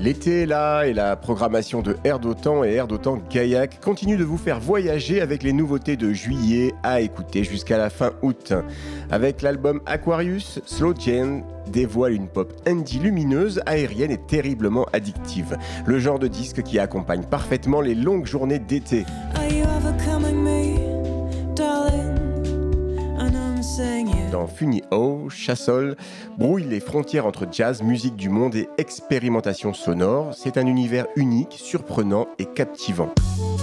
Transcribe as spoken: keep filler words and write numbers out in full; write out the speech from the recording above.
L'été est là et la programmation de Air d'Otan et Air d'Otan Gaillac continue de vous faire voyager avec les nouveautés de juillet à écouter jusqu'à la fin août. Avec l'album Aquarius, Slow Jane dévoile une pop indie lumineuse, aérienne et terriblement addictive. Le genre de disque qui accompagne parfaitement les longues journées d'été. Dans Funny How, Chassol brouille les frontières entre jazz, musique du monde et expérimentation sonore. C'est un univers unique, surprenant et captivant.